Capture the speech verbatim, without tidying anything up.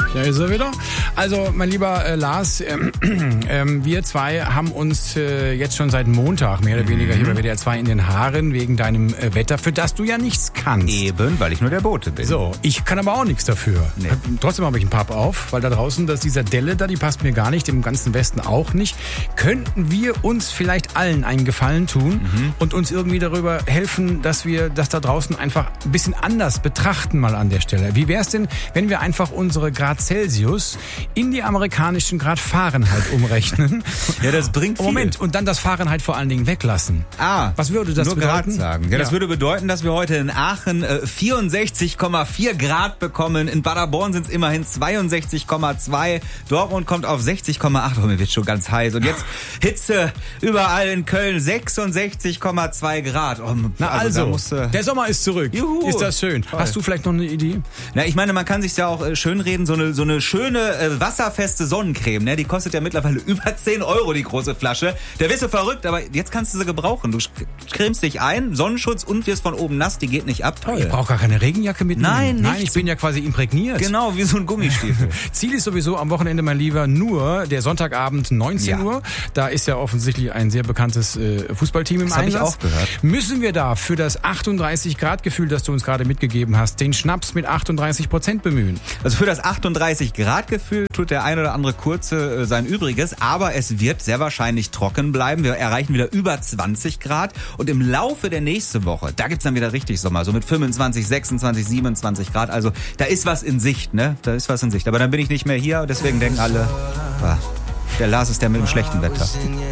da ist er wieder. Also, mein lieber äh, Lars, ähm, ähm, wir zwei haben uns äh, jetzt schon seit Montag mehr oder weniger hier bei W D R zwei in den Haaren wegen deinem äh, Wetter, für das du ja nichts kannst. Eben, weil ich nur der Bote bin. So, ich kann aber auch nichts dafür. Nee. Trotzdem habe ich einen Papp auf, weil da draußen, dass dieser Delle da, die passt mir gar nicht, dem ganzen Westen auch nicht. Könnten wir uns vielleicht allen einen Gefallen tun mhm. und uns irgendwie darüber helfen, dass wir das da draußen einfach ein bisschen anders betrachten mal an der Stelle? Wie wäre es denn, wenn wir einfach unsere Grad Celsius in die amerikanischen Grad Fahrenheit umrechnen? Ja, das bringt viel. Moment, und dann das Fahrenheit vor allen Dingen weglassen. Ah, was würde das nur bedeuten? Grad sagen. Ja, ja, das würde bedeuten, dass wir heute in Aachen äh, vierundsechzig Komma vier Grad bekommen. In Paderborn sind es immerhin zweiundsechzig Komma zwei. Dortmund kommt auf sechzig Komma acht. Oh, mir wird schon ganz heiß. Und jetzt Hitze überall in Köln, sechsundsechzig Komma zwei Grad. Oh, Na also, also musste... der Sommer ist zurück. Juhu. Ist das schön. Toll. Hast du vielleicht noch eine Idee? Na, ich meine, man kann sich ja auch äh, schönreden, so eine so eine schöne äh, wasserfeste Sonnencreme, ne? Die kostet ja mittlerweile über zehn Euro die große Flasche. Der wirst du verrückt, aber jetzt kannst du sie gebrauchen. Du cremst dich ein, Sonnenschutz und wirst von oben nass, die geht nicht ab. Toll. Ich brauche gar keine Regenjacke mitnehmen. Nein, nicht. Nein, ich bin ja quasi imprägniert. Genau, wie so ein Gummistiefel. Ziel ist sowieso am Wochenende, mein Lieber, nur der Sonntagabend neunzehn Uhr. Da ist ja offensichtlich ein sehr bekanntes äh, Fußballteam im das Einsatz. Das habe ich auch gehört. Müssen wir da für das achtunddreißig Grad Gefühl, das du uns gerade mitgegeben hast, den Schnaps mit achtunddreißig Prozent bemühen? Also für das achtunddreißig Grad Gefühl tut der ein oder andere Kurze äh, sein Übriges, aber es wird sehr wahrscheinlich trocken bleiben. Wir erreichen wieder über zwanzig Grad und im Laufe der nächsten Woche, da gibt's dann wieder richtig Sommer, so mit fünfundzwanzig, sechsundzwanzig, siebenundzwanzig Grad. Also da ist was in Sicht, ne? Da ist was in Sicht. Aber dann bin ich nicht mehr hier, deswegen denken alle, ah, der Lars ist der mit dem schlechten Wetter.